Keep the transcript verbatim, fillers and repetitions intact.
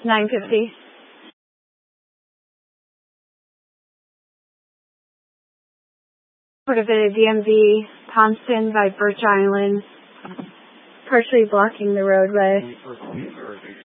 nine fifty. Portavita D M V, Thompson by Birch Island, partially blocking the roadway.